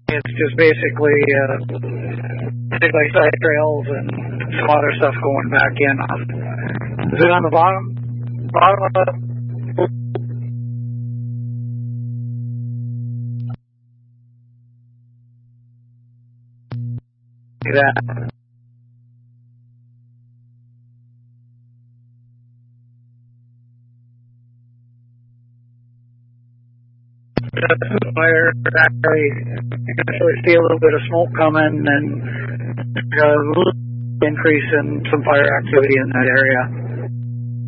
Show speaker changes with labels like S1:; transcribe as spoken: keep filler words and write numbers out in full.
S1: It's just basically uh, things like side trails and some other stuff going back in. Is it on the bottom? Bottom of the... that. Fire actually, actually see a little bit of smoke coming and a little increase in some fire activity in that area.